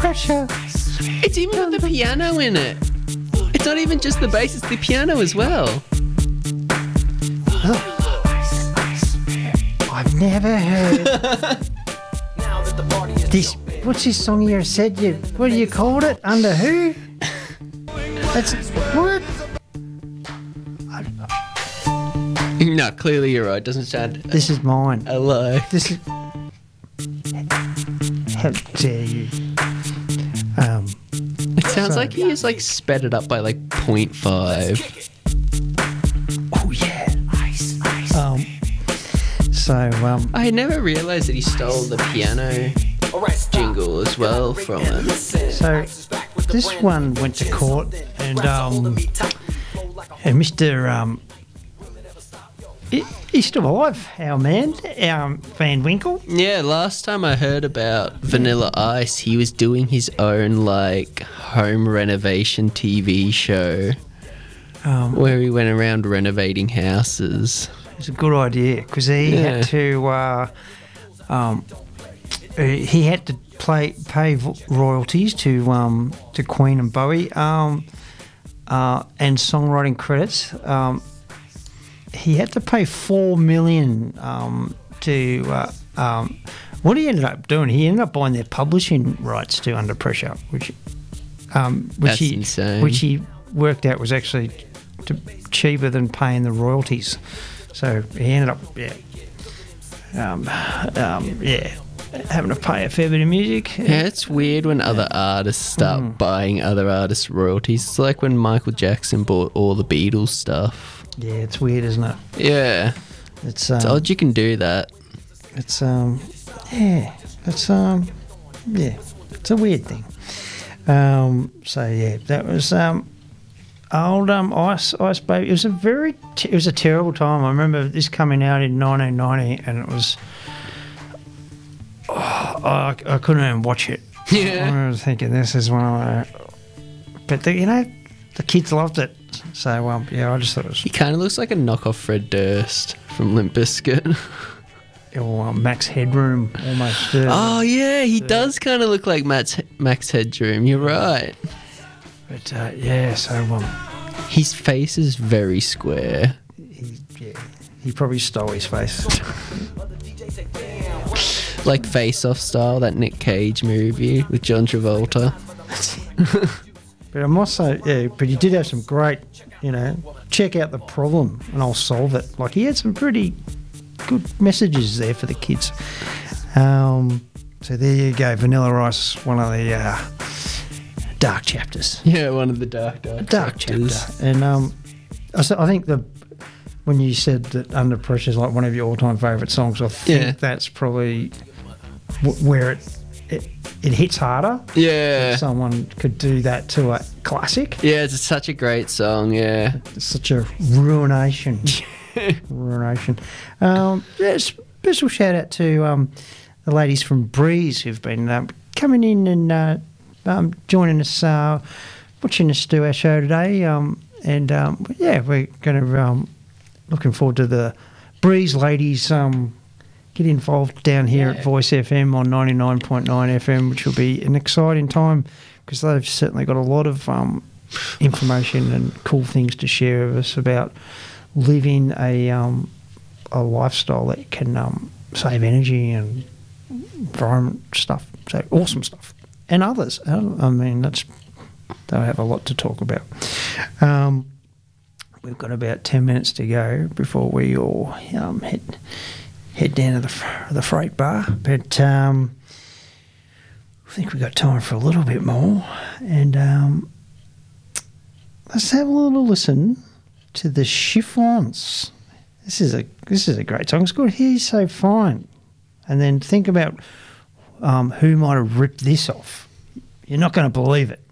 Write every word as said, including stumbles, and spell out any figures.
pressure. It's even got the piano in it. It's not even just the bass, it's the piano as well. I've never heard this. What's this song you said? You what do you called it? Under who? That's what? No, clearly you're right. Doesn't sound. This is mine. Hello. This is. How dare you? Um. It sounds so, like he has like sped it up by like zero point five. Oh yeah. Um. So um. I never realised that he stole the piano jingle as well from it. So this one went to court, and um, and Mister um, he, he's still alive, our man, our Van Winkle. Yeah, last time I heard about Vanilla Ice, he was doing his own like home renovation T V show Um, where he went around renovating houses. It's a good idea because he Yeah. had to uh, um, uh, he had to play pay v- royalties to um, to Queen and Bowie um, uh, and songwriting credits. Um, he had to pay four million um, to. Uh, um, what he ended up doing, he ended up buying their publishing rights to Under Pressure, which um, which That's he insane. which he worked out was actually to, cheaper than paying the royalties. So he ended up, yeah, um, um, yeah, having to pay a fair bit of music. Yeah, it's weird when other artists start Mm. buying other artists' royalties. It's like when Michael Jackson bought all the Beatles stuff. Yeah, it's weird, isn't it? Yeah, It's um, it's odd you can do that. it's um, yeah, it's um, yeah, it's a weird thing. Um, so yeah, that was um. Old um, Ice Ice Baby. It was a very t- it was a terrible time. I remember this coming out in nineteen ninety, and it was oh, I, I couldn't even watch it. Yeah. I was thinking this is one of the, but the, you know the kids loved it. So um, yeah, I just thought it was He kind of looks like a knockoff Fred Durst from Limp Bizkit. or, um, Max Headroom almost. Uh, Oh yeah, he does kind of look like Max Max Headroom. You're right. But uh, yeah, so um, His face is very square. he yeah he probably stole his face. Like Face Off style, that Nick Cage movie with John Travolta. But I'm also, yeah, but he did have some great, you know, check out the problem and I'll solve it. Like he had some pretty good messages there for the kids. Um, so there you go, Vanilla Ice, one of the uh, dark chapters. Yeah, one of the dark dark, Dark chapters. chapter. And um, I, s- I think the when you said that Under Pressure is like one of your all-time favourite songs, I think Yeah. that's probably w- where it, it it hits harder. Yeah. Someone could do that to a classic. Yeah, it's such a great song, yeah. It's such a ruination. ruination. Um, yeah, special shout out to um, the ladies from Breeze who've been um, coming in and uh, um, joining us, uh, watching us do our show today. Um, and um, yeah, we're going to um, looking forward to the Breeze ladies um, get involved down here Yeah. at Voice F M on ninety-nine point nine F M, which will be an exciting time because they've certainly got a lot of um, information and cool things to share with us about living a um, a lifestyle that can um, save energy and environment stuff. So awesome stuff. And others. I I mean, that's they'll have a lot to talk about. Um, we've got about ten minutes to go before we all um, head head down to the fr- the freight bar. But um, I think we've got time for a little bit more. And um, let's have a little listen to the Chiffons. This is a this is a great song. It's called "He's So Fine," and then think about um, who might have ripped this off. You're not going to believe it.